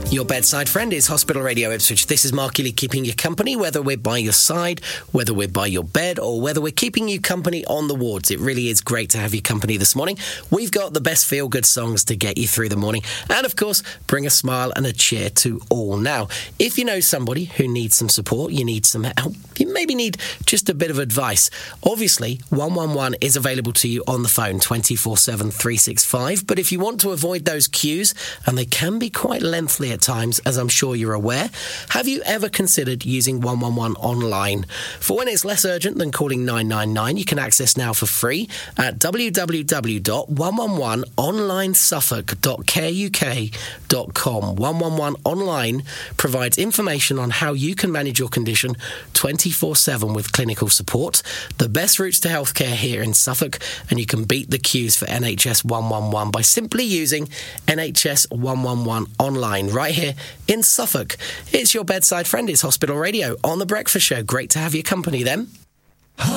Your bedside friend is Hospital Radio Ipswich. This is Mark Ely keeping you company, whether we're by your side, whether we're by your bed, or whether we're keeping you company on the wards. It really is great to have you company this morning. We've got the best feel-good songs to get you through the morning and, of course, bring a smile and a cheer to all. Now, if you know somebody who needs some support, you need some help, you maybe need just a bit of advice, obviously, 111 is available to you on the phone 24/7, 365. But if you want to avoid those queues, and they can be quite lengthy at times, as I'm sure you're aware, have you ever considered using 111 online? For when it's less urgent than calling 999, you can access now for free at www.111onlinesuffolk.careuk.com. 111 Online provides information on how you can manage your condition 24/7 with clinical support, the best routes to healthcare here in Suffolk, and you can beat the queues for NHS 111 by simply using NHS 111 online right here in Suffolk. It's your bedside friend, it's Hospital Radio on The Breakfast Show. Great to have your company then.